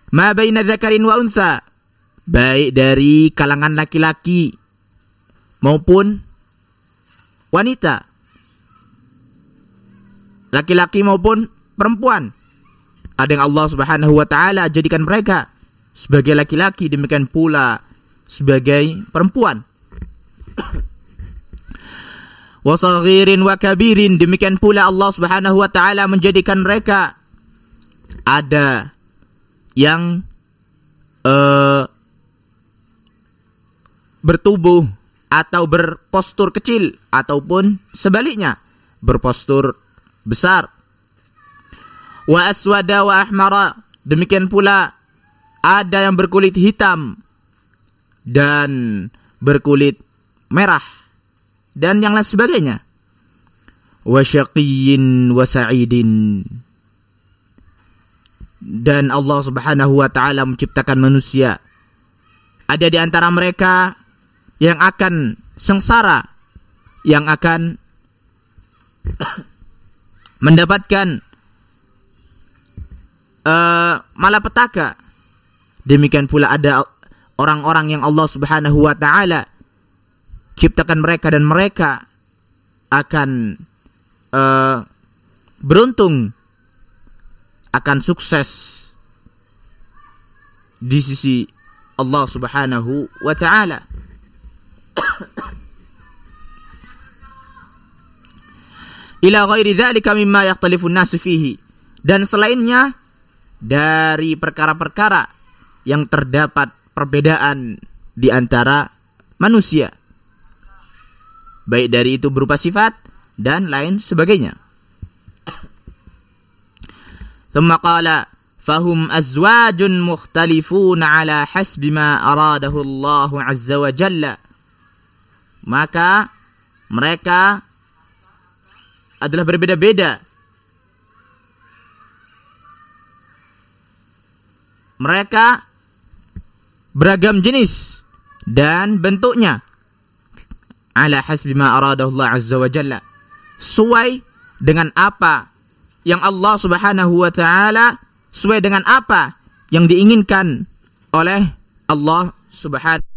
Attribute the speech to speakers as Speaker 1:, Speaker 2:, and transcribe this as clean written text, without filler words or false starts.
Speaker 1: ma baina dzakarin wa untha, baik dari kalangan laki-laki maupun wanita, laki-laki maupun perempuan. Ada yang Allah Subhanahu wa taala jadikan mereka sebagai laki-laki, demikian pula sebagai perempuan. Wa saghirin wa kabirin, demikian pula Allah Subhanahu wa taala menjadikan mereka ada yang bertubuh atau berpostur kecil, ataupun sebaliknya berpostur besar. Wa aswada wa ahmara, demikian pula ada yang berkulit hitam dan berkulit merah dan yang lain sebagainya. Wa syaqiyyin wa sa'idin, dan Allah Subhanahu wa taala menciptakan manusia, ada di antara mereka yang akan sengsara, yang akan mendapatkan malapetaka. Demikian pula ada orang-orang yang Allah Subhanahu wa taala ciptakan mereka dan mereka akan beruntung, akan sukses di sisi Allah Subhanahu wa taala. Ila ghairi dzalika mimma yakhtalifu an-nasu fihi, dan selainnya dari perkara-perkara yang terdapat perbedaan di antara manusia, baik dari itu berupa sifat dan lain sebagainya. Thumma qala fahum azwajun mukhtalifuna ala hasbi ma aradahu Allah azza wa jalla, maka mereka adalah berbeda-beda. Mereka beragam jenis dan bentuknya, ala hasbi ma aradahu Allah azza wa jalla, sesuai dengan apa yang Allah Subhanahu wa taala, sesuai dengan apa yang diinginkan oleh Allah Subhanahu